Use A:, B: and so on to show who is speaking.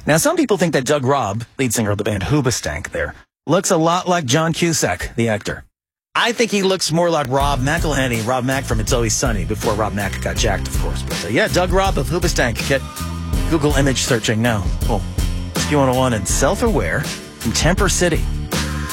A: Now, some people think that Doug Robb, lead singer of the band Hoobastank there, looks a lot like John Cusack, the actor. I think he looks more like Rob McElhenney, Rob Mack from It's Always Sunny, before Rob Mack got jacked, of course. But yeah, Doug Robb of Hoobastank. Get Google image searching now. Oh, Q101 and Self-Aware from Temper City.